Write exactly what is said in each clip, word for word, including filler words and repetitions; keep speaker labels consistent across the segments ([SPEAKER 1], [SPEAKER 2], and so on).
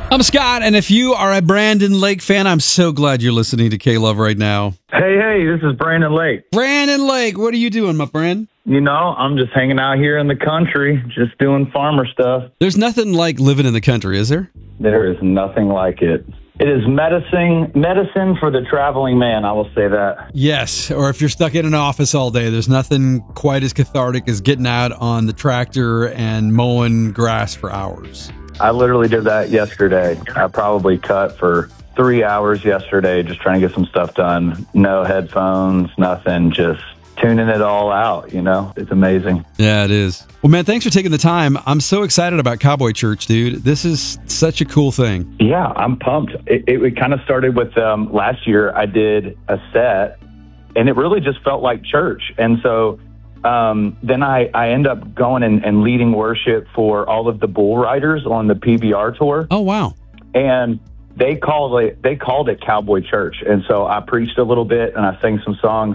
[SPEAKER 1] I'm Scott, and if you are a Brandon Lake fan, I'm so glad you're listening to K-Love right now.
[SPEAKER 2] Hey, hey, this is Brandon Lake.
[SPEAKER 1] Brandon Lake, what are you doing, my friend?
[SPEAKER 2] You know, I'm just hanging out here in the country, just doing farmer stuff.
[SPEAKER 1] There's nothing like living in the country, is there?
[SPEAKER 2] There is nothing like it. It is medicine, medicine for the traveling man, I will say that.
[SPEAKER 1] Yes, or if you're stuck in an office all day, there's nothing quite as cathartic as getting out on the tractor and mowing grass for hours.
[SPEAKER 2] I literally did that yesterday. I probably cut for three hours yesterday just trying to get some stuff done. No headphones, nothing, just tuning it all out, you know? It's amazing.
[SPEAKER 1] Yeah, it is. Well, man, thanks for taking the time. I'm so excited about Cowboy Church, dude. This is such a cool thing.
[SPEAKER 2] Yeah, I'm pumped. It, it, it kind of started with um, last year I did a set, and it really just felt like church. And so um, then I, I end up going and, and leading worship for all of the bull riders on the P B R tour.
[SPEAKER 1] Oh, wow.
[SPEAKER 2] And they called it, they called it Cowboy Church. And so I preached a little bit and I sang some songs.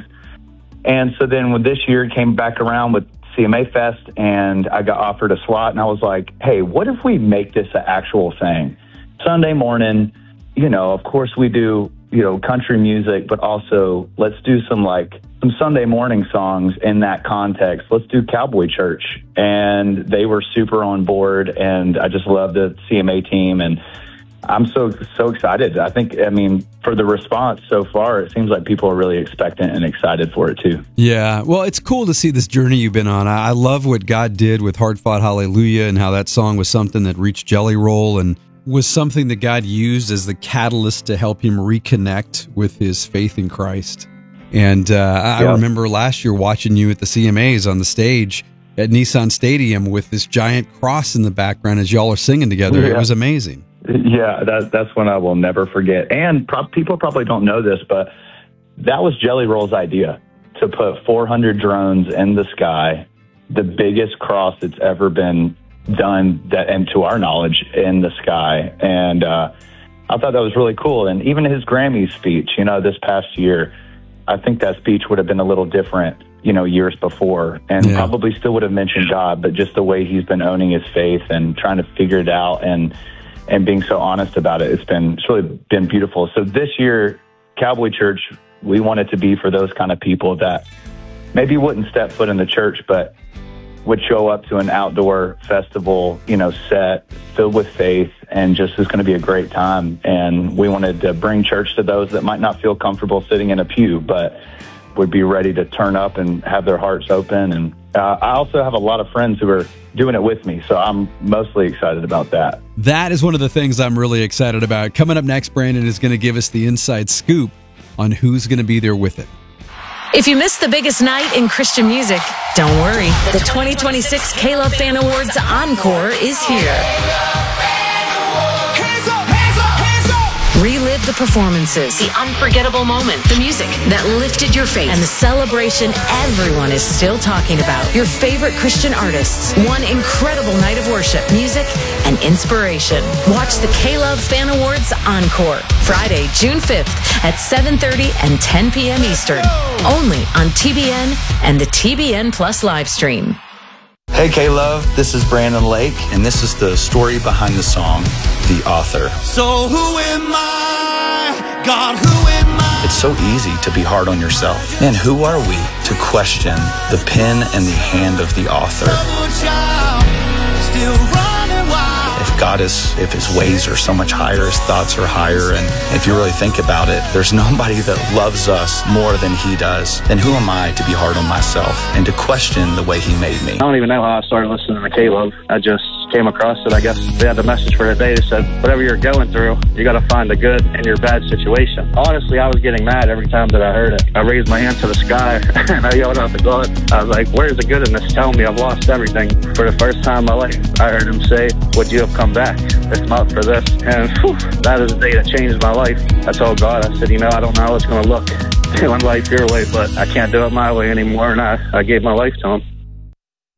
[SPEAKER 2] And so then when this year came back around with C M A Fest and I got offered a slot, and I was like, hey, what if we make this an actual thing? Sunday morning, you know, of course we do, you know, country music, but also let's do some like some Sunday morning songs in that context. Let's do Cowboy Church. And they were super on board, and I just love the C M A team, and I'm so, so excited. I think, I mean, for the response so far, it seems like people are really expectant and excited for it too.
[SPEAKER 1] Yeah. Well, it's cool to see this journey you've been on. I love what God did with Hard Fought Hallelujah, and how that song was something that reached Jelly Roll and was something that God used as the catalyst to help him reconnect with his faith in Christ. And uh, I yeah. remember last year watching you at the C M As on the stage at Nissan Stadium with this giant cross in the background as y'all are singing together. Yeah. It was amazing.
[SPEAKER 2] Yeah, that, that's one I will never forget. And pro- people probably don't know this, but that was Jelly Roll's idea, to put four hundred drones in the sky, the biggest cross that's ever been done, that, and to our knowledge, in the sky. And uh, I thought that was really cool. And even his Grammy speech, you know, this past year, I think that speech would have been a little different, you know, years before, and yeah. probably still would have mentioned God, but just the way he's been owning his faith and trying to figure it out and and being so honest about it, it's been it's really been beautiful. So this year, Cowboy Church, we want it to be for those kind of people that maybe wouldn't step foot in the church, but would show up to an outdoor festival, you know, set filled with faith, and just is going to be a great time. And we wanted to bring church to those that might not feel comfortable sitting in a pew, but would be ready to turn up and have their hearts open. And uh, I also have a lot of friends who are doing it with me, so I'm mostly excited about that.
[SPEAKER 1] That is one of the things I'm really excited about. Coming up next, Brandon is going to give us the inside scoop on who's going to be there with it.
[SPEAKER 3] If you missed the biggest night in Christian music, don't worry. The twenty twenty-six K-Love Fan Awards Encore is here. Relive the performances, the unforgettable moment, the music that lifted your faith, and the celebration everyone is still talking about. Your favorite Christian artists, one incredible night of worship, music, and inspiration. Watch the K-Love Fan Awards Encore, Friday, June fifth at seven thirty and ten p.m. Eastern, only on T B N and the T B N Plus live stream.
[SPEAKER 4] Hey K-Love, this is Brandon Lake, and this is the story behind the song, The Author.
[SPEAKER 5] So who am I? God, who am I?
[SPEAKER 4] It's so easy to be hard on yourself. And who are we to question the pen and the hand of the author?
[SPEAKER 5] Still running wild.
[SPEAKER 4] If God is, if his ways are so much higher, his thoughts are higher, and if you really think about it, there's nobody that loves us more than he does. Then who am I to be hard on myself and to question the way he made me?
[SPEAKER 6] I don't even know how I started listening to K-Love. I just came across it. I guess they had the message for the day that said, whatever you're going through, you got to find the good in your bad situation. Honestly, I was getting mad every time that I heard it. I raised my hand to the sky and I yelled out to God. I was like, where's the good in this? Tell me I've lost everything. For the first time in my life, I heard him say, would you have come back? It's not for this. And whew, that is the day that changed my life. I told God, I said, you know, I don't know how it's going to look doing life your way, but I can't do it my way anymore. And I, I gave my life to him.